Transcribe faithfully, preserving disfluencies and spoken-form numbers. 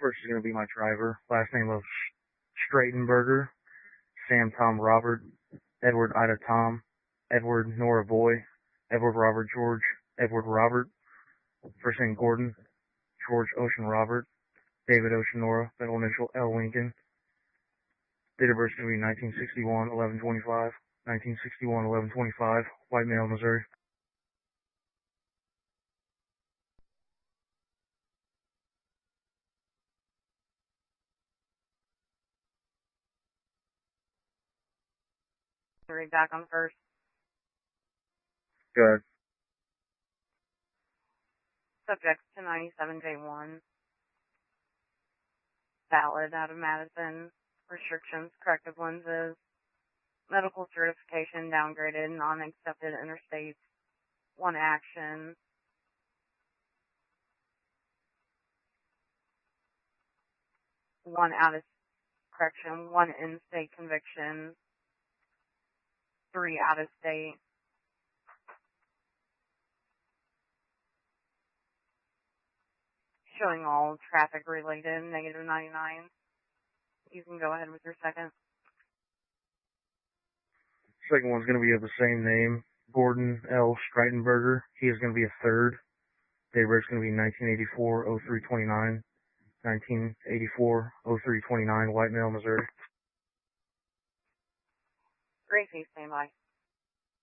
First is going to be my driver. Last name of Straitenberger, Sam Tom Robert, Edward Ida Tom, Edward Nora Boy, Edward Robert George, Edward Robert. First name Gordon, George Ocean Robert, David Ocean Nora, middle initial L Lincoln. Date of birth is going to be nineteen sixty-one, eleven twenty-five. nineteen sixty-one, eleven twenty-five. White male, Missouri. Read back on first. Good. Subject to ninety-seven J one. Valid out of Madison. Restrictions, corrective lenses. Medical certification downgraded, non-accepted interstate. One action. One out of correction. One in-state conviction. Three out of state. Showing all traffic related, negative ninety-nine. You can go ahead with your second. Second one's going to be of the same name, Gordon L. Streitenberger. He is going to be a third. Date of birth is going to be nineteen eighty-four, oh three twenty-nine. nineteen eighty-four, oh three twenty-nine, white male, Missouri. Gracie, stand by.